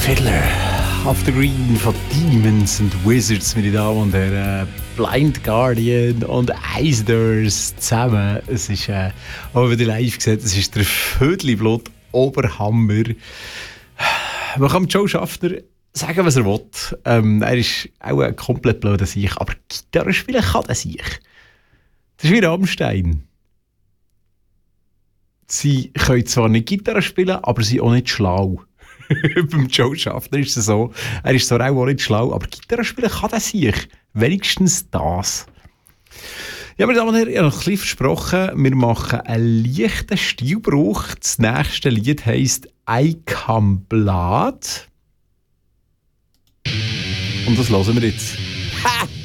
Fiddler of the Green von Demons and Wizards, meine Damen und Herren. Blind Guardian und Eisdors zusammen. Es ist, auch wieder live gesehen, es ist der Vödelblut Oberhammer. Man kann mit Joe Schaffner sagen, was er will. Er ist auch ein komplett blöder Sieg, aber Gitarre spielen kann er sich. Das ist wie Rammstein. Sie können zwar nicht Gitarre spielen, aber sie sind auch nicht schlau. Beim Joe Schaffner ist es so, er ist zwar auch nicht schlau, aber Gitarre spielen kann er sich. Wenigstens das. Ja, meine Damen und Herren, ich habe noch ein bisschen versprochen, wir machen einen leichten Stilbruch. Das nächste Lied heisst I Come Blood. Und das hören wir jetzt. Ha!